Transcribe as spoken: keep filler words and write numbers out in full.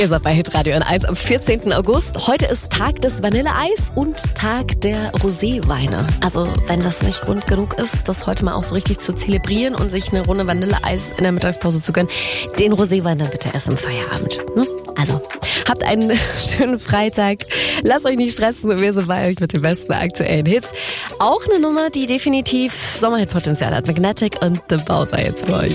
Ihr seid bei Hitradio N eins am vierzehnten August. Heute ist Tag des Vanilleeis und Tag der Roséweine. Also wenn das nicht Grund genug ist, das heute mal auch so richtig zu zelebrieren und sich eine Runde Vanilleeis in der Mittagspause zu gönnen, den Roséwein dann bitte erst im Feierabend. Ne? Also habt einen schönen Freitag. Lasst euch nicht stressen. Wir sind bei euch mit den besten aktuellen Hits. Auch eine Nummer, die definitiv Sommerhit-Potenzial hat. Magnetic und The Bowser jetzt für euch.